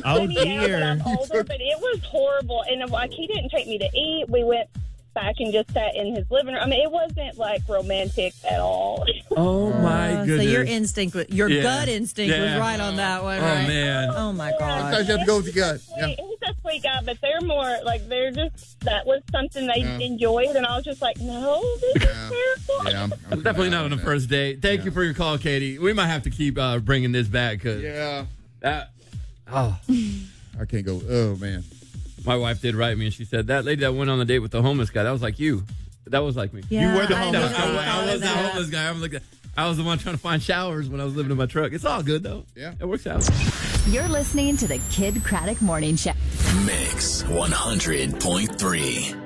Oh, dear. I'm older, but it was horrible. And like, he didn't take me to eat. We went back and just sat in his living room. I mean, it wasn't like romantic at all. Oh my goodness! So your instinct, your gut instinct was right on that one. Right? Oh man! Oh my God! Sometimes you have to go with your gut. Yeah. He's a sweet guy, but they're more like that was something they enjoyed, and I was just like, no, this is terrible. Yeah, I'm Definitely not on the first date. Thank you for your call, Katie. We might have to keep bringing this back because I can't go. Oh man. My wife did write me, and she said, that lady that went on the date with the homeless guy, that was like you. That was like me. Yeah, You were the homeless guy. I was the homeless guy. I was the one trying to find showers when I was living in my truck. It's all good, though. Yeah. It works out. You're listening to the Kid Craddock Morning Show. Mix 100.3.